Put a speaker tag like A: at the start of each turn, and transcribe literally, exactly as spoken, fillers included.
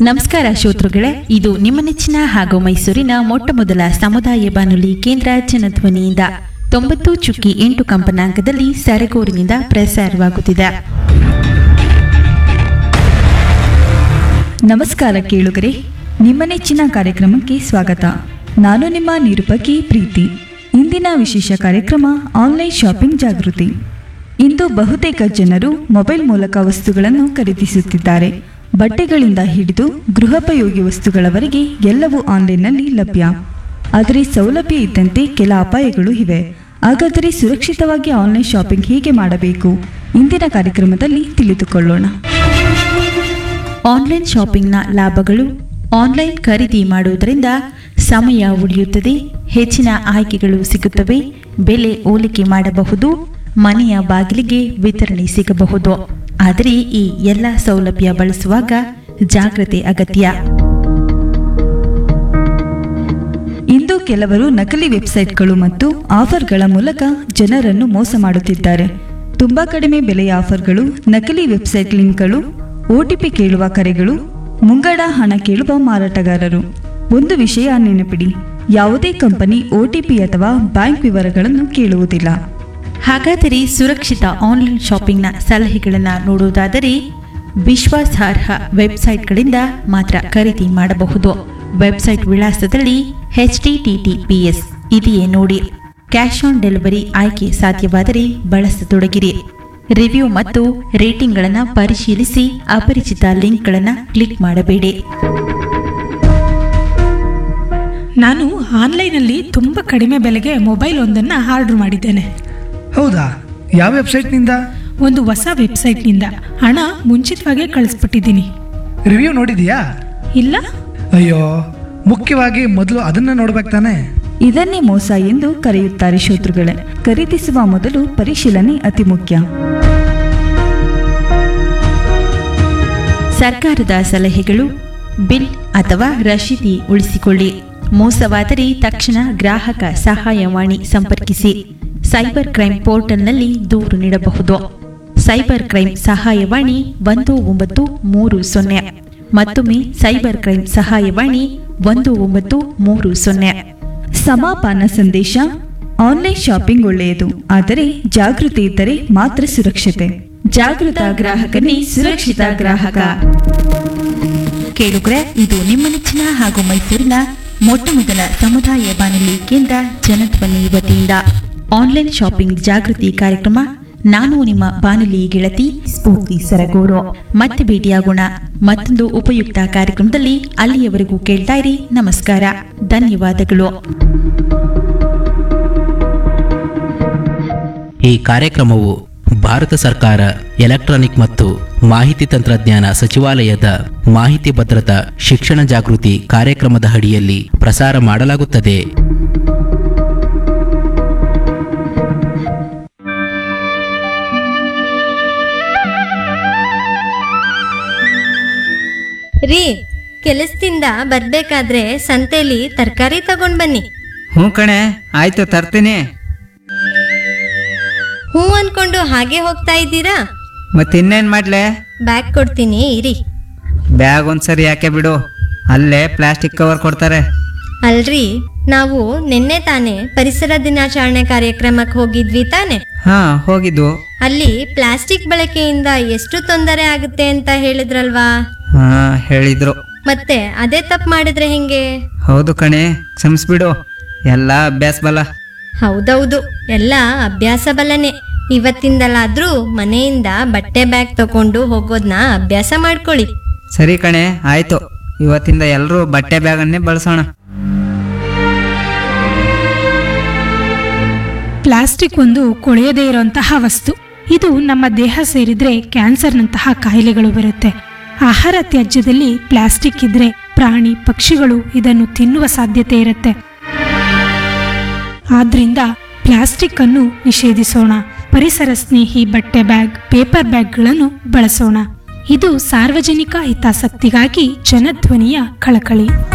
A: ನಮಸ್ಕಾರ ಶ್ರೋತೃಗಳೇ, ಇದು ನಿಮ್ಮ ನೆಚ್ಚಿನ ಹಾಗೂ ಮೈಸೂರಿನ ಮೊಟ್ಟಮೊದಲ ಸಮುದಾಯ ಬಾನುಲಿ ಕೇಂದ್ರ ಜನಧ್ವನಿಯಿಂದ ತೊಂಬತ್ತು ಚುಕ್ಕಿ ಎಂಟು ಕಂಪನಾಂಕದಲ್ಲಿ ಸರಗೂರಿನಿಂದ ಪ್ರಸಾರವಾಗುತ್ತಿದೆ.
B: ನಮಸ್ಕಾರ ಕೇಳುಗರೆ, ನಿಮ್ಮ ನೆಚ್ಚಿನ ಕಾರ್ಯಕ್ರಮಕ್ಕೆ ಸ್ವಾಗತ. ನಾನು ನಿಮ್ಮ ನಿರೂಪಕಿ ಪ್ರೀತಿ. ಇಂದಿನ ವಿಶೇಷ ಕಾರ್ಯಕ್ರಮ ಆನ್ಲೈನ್ ಶಾಪಿಂಗ್ ಜಾಗೃತಿ. ಇಂದು ಬಹುತೇಕ ಜನರು ಮೊಬೈಲ್ ಮೂಲಕ ವಸ್ತುಗಳನ್ನು ಖರೀದಿಸುತ್ತಿದ್ದಾರೆ. ಬಟ್ಟೆಗಳಿಂದ ಹಿಡಿದು ಗೃಹೋಪಯೋಗಿ ವಸ್ತುಗಳವರೆಗೆ ಎಲ್ಲವೂ ಆನ್ಲೈನ್ನಲ್ಲಿ ಲಭ್ಯ. ಆದರೆ ಸೌಲಭ್ಯ ಇದ್ದಂತೆ ಕೆಲ ಅಪಾಯಗಳು ಇವೆ. ಹಾಗಾದರೆ ಸುರಕ್ಷಿತವಾಗಿ ಆನ್ಲೈನ್ ಶಾಪಿಂಗ್ ಹೇಗೆ ಮಾಡಬೇಕು? ಇಂದಿನ ಕಾರ್ಯಕ್ರಮದಲ್ಲಿ ತಿಳಿದುಕೊಳ್ಳೋಣ.
A: ಆನ್ಲೈನ್ ಶಾಪಿಂಗ್ನ ಲಾಭಗಳು. ಆನ್ಲೈನ್ ಖರೀದಿ ಮಾಡುವುದರಿಂದ ಸಮಯ ಉಳಿಯುತ್ತದೆ, ಹೆಚ್ಚಿನ ಆಯ್ಕೆಗಳು ಸಿಗುತ್ತವೆ, ಬೆಲೆ ಹೋಲಿಕೆ ಮಾಡಬಹುದು, ಮನೆಯ ಬಾಗಿಲಿಗೆ ವಿತರಣೆ ಸಿಗಬಹುದು. ಆದರೆ ಈ ಎಲ್ಲ ಸೌಲಭ್ಯ ಬಳಸುವಾಗ ಜಾಗ್ರತೆ ಅಗತ್ಯ.
B: ಇಂದು ಕೆಲವರು ನಕಲಿ ವೆಬ್ಸೈಟ್ಗಳು ಮತ್ತು ಆಫರ್ಗಳ ಮೂಲಕ ಜನರನ್ನು ಮೋಸ ಮಾಡುತ್ತಿದ್ದಾರೆ. ತುಂಬಾ ಕಡಿಮೆ ಬೆಲೆಯ ಆಫರ್ಗಳು, ನಕಲಿ ವೆಬ್ಸೈಟ್ ಲಿಂಕ್ಗಳು, ಒಟಿಪಿ ಕೇಳುವ ಕರೆಗಳು, ಮುಂಗಡ ಹಣ ಕೇಳುವ ಮಾರಾಟಗಾರರು. ಒಂದು ವಿಷಯ ನೆನಪಿಡಿ, ಯಾವುದೇ ಕಂಪನಿ ಒಟಿಪಿ ಅಥವಾ ಬ್ಯಾಂಕ್ ವಿವರಗಳನ್ನು ಕೇಳುವುದಿಲ್ಲ.
A: ಹಾಗಾದರೆ ಸುರಕ್ಷಿತ ಆನ್ಲೈನ್ ಶಾಪಿಂಗ್ನ ಸಲಹೆಗಳನ್ನು ನೋಡುವುದಾದರೆ ವಿಶ್ವಾಸಾರ್ಹ ವೆಬ್ಸೈಟ್ಗಳಿಂದ ಮಾತ್ರ ಖರೀದಿ ಮಾಡಬಹುದು. Website ವಿಳಾಸದಲ್ಲಿ H T T T P S ಇದೆಯೇ ನೋಡಿ. ಕ್ಯಾಶ್ ಆನ್ ಡೆಲಿವರಿ ಆಯ್ಕೆ ಸಾಧ್ಯವಾದರೆ ಬಳಸತೊಡಗಿರಿ. ರಿವ್ಯೂ ಮತ್ತು ರೇಟಿಂಗ್ಗಳನ್ನು ಪರಿಶೀಲಿಸಿ ಅಪರಿಚಿತ ಲಿಂಕ್ಗಳನ್ನು ಕ್ಲಿಕ್ ಮಾಡಬೇಡಿ.
C: ನಾನು ಆನ್ಲೈನಲ್ಲಿ ತುಂಬ ಕಡಿಮೆ ಬೆಲೆಗೆ ಮೊಬೈಲ್ ಒಂದನ್ನು ಆರ್ಡರ್ ಮಾಡಿದ್ದೇನೆ.
D: ಹೌದಾ? ಯಾವ ವೆಬ್ಸೈಟ್ನಿಂದ?
C: ಒಂದು ಹೊಸ ವೆಬ್ಸೈಟ್ನಿಂದ. ಹಣ ಮುಂಚಿತವಾಗೇ ಕಳಿಸ್ಬಿಟ್ಟಿದ್ದೀನಿ.
D: ರಿವ್ಯೂ ನೋಡಿದೀಯಾ?
C: ಇಲ್ಲ.
D: ಅಯ್ಯೋ, ಮುಖ್ಯವಾಗಿ ಮೊದಲು ಅದನ್ನ ನೋಡ್ಬೇಕು ತಾನೆ.
B: ಇದನ್ನೇ ಮೋಸ ಎಂದು ಕರೆಯುತ್ತಾರೆ ಶೋತೃಗಳೇ. ಖರೀದಿಸುವ ಮೊದಲು ಪರಿಶೀಲನೆ ಅತಿ ಮುಖ್ಯ.
A: ಸರ್ಕಾರದ ಸಲಹೆಗಳು. ಬಿಲ್ ಅಥವಾ ರಶೀದಿ ಉಳಿಸಿಕೊಳ್ಳಿ. ಮೋಸವಾದರೆ ತಕ್ಷಣ ಗ್ರಾಹಕ ಸಹಾಯವಾಣಿ ಸಂಪರ್ಕಿಸಿ. ಸೈಬರ್ ಕ್ರೈಮ್ ಪೋರ್ಟಲ್ನಲ್ಲಿ ದೂರು ನೀಡಬಹುದು. ಸೈಬರ್ ಕ್ರೈಮ್ ಸಹಾಯವಾಣಿ ಒಂದು ಒಂಬತ್ತು ಮೂರು ಸೊನ್ನೆ. ಮತ್ತೊಮ್ಮೆ ಸೈಬರ್ ಕ್ರೈಮ್ ಸಹಾಯವಾಣಿ ಒಂದು ಒಂಬತ್ತು ಮೂರು ಸೊನ್ನೆ.
B: ಸಮಾಪಾನ ಸಂದೇಶ. ಆನ್ಲೈನ್ ಶಾಪಿಂಗ್ ಒಳ್ಳೆಯದು, ಆದರೆ ಜಾಗೃತಿ ಇದ್ದರೆ ಮಾತ್ರ ಸುರಕ್ಷತೆ. ಜಾಗೃತ ಗ್ರಾಹಕನೇ ಸುರಕ್ಷಿತ ಗ್ರಾಹಕ.
A: ಕೇಳುಗರೆ, ಇದು ನಿಮ್ಮ ನೆಚ್ಚಿನ ಹಾಗೂ ಮೈಸೂರಿನ ಮೊಟ್ಟಮೊದಲ ಸಮುದಾಯ ಬಾನುಲಿ ಕೇಂದ್ರ ಜನಧ್ವನಿ ವತಿಯಿಂದ ಆನ್ಲೈನ್ ಶಾಪಿಂಗ್ ಜಾಗೃತಿ ಕಾರ್ಯಕ್ರಮ. ನಾನು ನಿಮ್ಮ ಬಾನುಲಿ ಗೆಳತಿ ಸ್ಫೂರ್ತಿ ಸರಗೂರು. ಮತ್ತೆ ಭೇಟಿಯಾಗೋಣ ಮತ್ತೊಂದು ಉಪಯುಕ್ತ ಕಾರ್ಯಕ್ರಮದಲ್ಲಿ. ಅಲ್ಲಿಯವರೆಗೂ ಕೇಳ್ತಾ ಇರಿ. ನಮಸ್ಕಾರ, ಧನ್ಯವಾದಗಳು.
E: ಈ ಕಾರ್ಯಕ್ರಮವು ಭಾರತ ಸರ್ಕಾರ ಎಲೆಕ್ಟ್ರಾನಿಕ್ ಮತ್ತು ಮಾಹಿತಿ ತಂತ್ರಜ್ಞಾನ ಸಚಿವಾಲಯದ ಮಾಹಿತಿ ಭದ್ರತಾ ಶಿಕ್ಷಣ ಜಾಗೃತಿ ಕಾರ್ಯಕ್ರಮದ ಅಡಿಯಲ್ಲಿ ಪ್ರಸಾರ ಮಾಡಲಾಗುತ್ತದೆ.
F: ರೀ, ಕೆಲಸದಿಂದ ಬರ್ಬೇಕಾದ್ರೆ ಸಂತೆಲಿ ತರಕಾರಿ ತಗೊಂಡ್ ಬನ್ನಿ.
G: ಹ್ಞೂ ಕಣೆ, ಆಯ್ತು ತರ್ತೀನಿ.
F: ಹ್ಞೂ ಅನ್ಕೊಂಡು ಹಾಗೆ ಹೋಗ್ತಾ ಇದ್ದೀರಾ?
G: ಮತ್ತಿನ್ನೇನು ಮಾಡ್ಲೆ?
F: ಬ್ಯಾಗ್ ಕೊಡ್ತೀನಿ ಇರಿ.
G: ಬ್ಯಾಗ್ ಒಂದ್ಸರಿ ಯಾಕೆ ಬಿಡು, ಅಲ್ಲೇ ಪ್ಲಾಸ್ಟಿಕ್ ಕವರ್ ಕೊಡ್ತಾರೆ.
F: ಅಲ್ರಿ, ನಾವು ನಿನ್ನೆ ತಾನೇ ಪರಿಸರ ದಿನಾಚರಣೆ ಕಾರ್ಯಕ್ರಮಕ್ಕೆ ಹೋಗಿದ್ವಿ ತಾನೆ.
G: ಹಾ, ಹೋಗಿದ್ದು.
F: ಅಲ್ಲಿ ಪ್ಲಾಸ್ಟಿಕ್ ಬಳಕೆಯಿಂದ ಎಷ್ಟು ತೊಂದರೆ ಆಗುತ್ತೆ ಅಂತ ಹೇಳಿದ್ರಲ್ವಾ?
G: ಹಾ, ಹೇಳಿದ್ರು.
F: ಮತ್ತೆ ಅದೇ ತಪ್ಪು ಮಾಡಿದ್ರೆ ಹೆಂಗೆ?
G: ಹೌದು ಕಣೆ, ಕ್ಷಮಿಸ್ಬಿಡು. ಎಲ್ಲ ಅಭ್ಯಾಸ ಬಲ.
F: ಹೌದೌದು, ಎಲ್ಲ ಅಭ್ಯಾಸ ಬಲನೆ. ಇವತ್ತಿಂದಲಾದ್ರೂ ಮನೆಯಿಂದ ಬಟ್ಟೆ ಬ್ಯಾಗ್ ತಕೊಂಡು ಹೋಗೋದನ್ನ ಅಭ್ಯಾಸ ಮಾಡ್ಕೊಳ್ಳಿ.
G: ಸರಿ ಕಣೆ, ಆಯ್ತು. ಇವತ್ತಿಂದ ಎಲ್ಲರೂ ಬಟ್ಟೆ ಬ್ಯಾಗನ್ನೇ ಬಳಸೋಣ.
C: ಪ್ಲಾಸ್ಟಿಕ್ ಒಂದು ಕೊಳೆಯದೇ ಇರುವಂತಹ ವಸ್ತು. ಇದು ನಮ್ಮ ದೇಹ ಸೇರಿದ್ರೆ ಕ್ಯಾನ್ಸರ್ನಂತಹ ಕಾಯಿಲೆಗಳು ಬರುತ್ತೆ. ಆಹಾರ ತ್ಯಾಜ್ಯದಲ್ಲಿ ಪ್ಲಾಸ್ಟಿಕ್ ಇದ್ರೆ ಪ್ರಾಣಿ ಪಕ್ಷಿಗಳು ಇದನ್ನು ತಿನ್ನುವ ಸಾಧ್ಯತೆ ಇರುತ್ತೆ. ಆದ್ರಿಂದ ಪ್ಲಾಸ್ಟಿಕ್ ಅನ್ನು ನಿಷೇಧಿಸೋಣ. ಪರಿಸರ ಸ್ನೇಹಿ ಬಟ್ಟೆ ಬ್ಯಾಗ್, ಪೇಪರ್ ಬ್ಯಾಗ್ಗಳನ್ನು ಬಳಸೋಣ. ಇದು ಸಾರ್ವಜನಿಕ ಹಿತಾಸಕ್ತಿಗಾಗಿ ಜನಧ್ವನಿಯ ಕಳಕಳಿ.